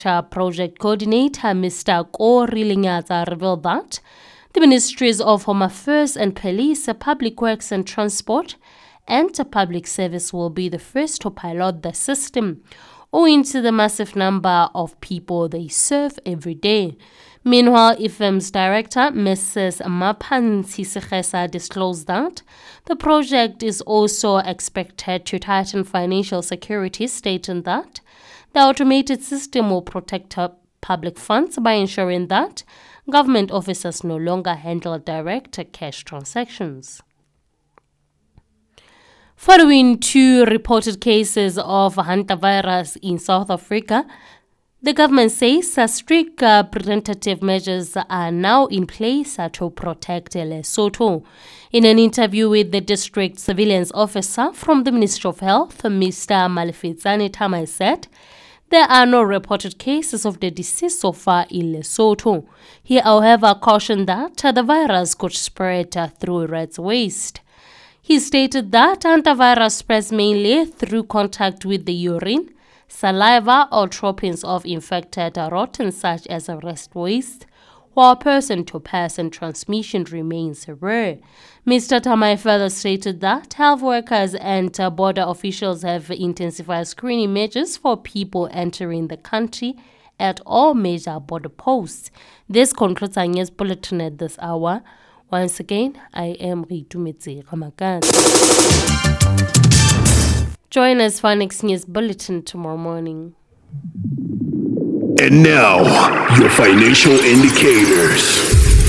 Project Coordinator Mr. Kori Linyatsa revealed that the Ministries of Home Affairs and Police, Public Works and Transport, and Public Service will be the first to pilot the system, owing to the massive number of people they serve every day. Meanwhile, IFM's director, Mrs. Maphansi Segesa, disclosed that the project is also expected to tighten financial security, stating that the automated system will protect public funds by ensuring that government officers no longer handle direct cash transactions. Following 2 reported cases of hantavirus in South Africa, the government says strict preventative measures are now in place to protect Lesotho. In an interview with the district surveillance officer from the Ministry of Health, Mr. Malefitsane Tamai said there are no reported cases of the disease so far in Lesotho. He, however, cautioned that the virus could spread through rat's waste. He stated that hantavirus spreads mainly through contact with the urine, saliva, or droppings of infected rodents such as rat waste, while person-to-person transmission remains rare. Mr. Tamai further stated that health workers and border officials have intensified screening measures for people entering the country at all major border posts. This concludes our news bulletin at this hour. Once again, I am Ritumitsi Ramakan. Join us for our next news bulletin tomorrow morning. And now, your financial indicators.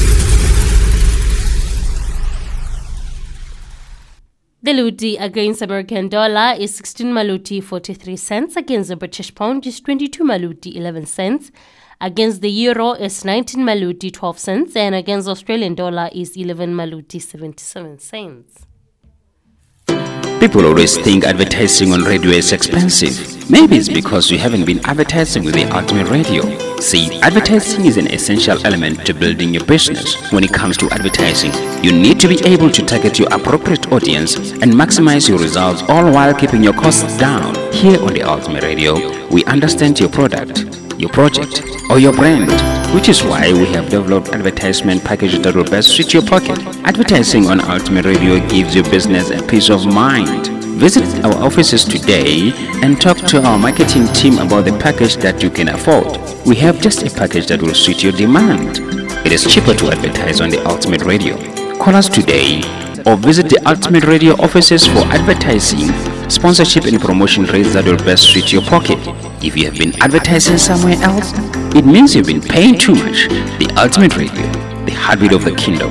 The Ludi against American dollar is 16 Maluti 43 cents. Against the British pound is 22 Maluti 11 cents. Against the euro is 19 Maluti 12 cents. And against Australian dollar is 11 Maluti 77 cents. People always think advertising on radio is expensive. Maybe it's because you haven't been advertising with the Ultimate Radio. See, advertising is an essential element to building your business. When it comes to advertising, you need to be able to target your appropriate audience and maximize your results, all while keeping your costs down. Here on the Ultimate Radio, we understand your product, your project, or your brand, which is why we have developed advertisement packages that will best suit your pocket. Advertising on Ultimate Radio gives your business a peace of mind. Visit our offices today and talk to our marketing team about the package that you can afford. We have just a package that will suit your demand. It is cheaper to advertise on the Ultimate Radio. Call us today or visit the Ultimate Radio offices for advertising, sponsorship and promotion rates that will best suit your pocket. If you have been advertising somewhere else, it means you've been paying too much. The Ultimate Radio, the heartbeat of the kingdom.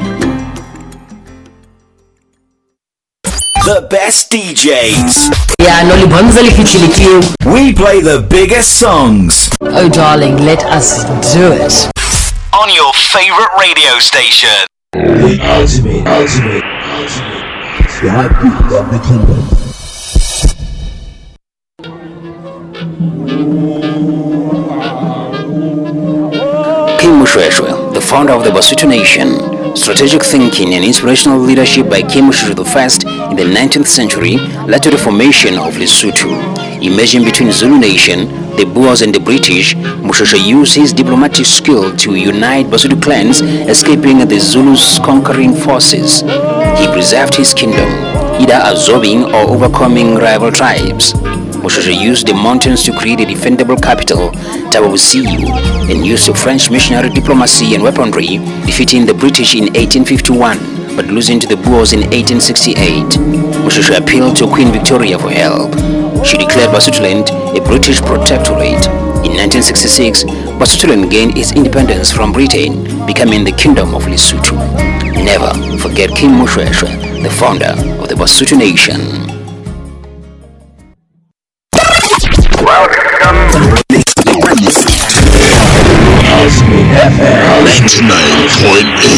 The best DJs. Yeah, We play the biggest songs. oh darling, let us do it. On your favorite radio station. The ultimate. The heartbeat of the kingdom. King Mushweshwe, the founder of the Basutu Nation. Strategic thinking and inspirational leadership by King Mushweshwe I in the 19th century led to the formation of Lesotho. Emerging between Zulu Nation, the Boers and the British, Mushweshwe used his diplomatic skill to unite Basutu clans, escaping the Zulus' conquering forces. He preserved his kingdom, either absorbing or overcoming rival tribes. Mushweshwe used the mountains to create a defendable capital, Taba Bosiu, and used the French missionary diplomacy and weaponry, defeating the British in 1851, but losing to the Boers in 1868. Mushweshwe appealed to Queen Victoria for help. She declared Basutoland a British protectorate. In 1966, Basutoland gained its independence from Britain, becoming the Kingdom of Lesotho. Never forget King Mushweshwe, the founder of the Basutu Nation. FM 99.8.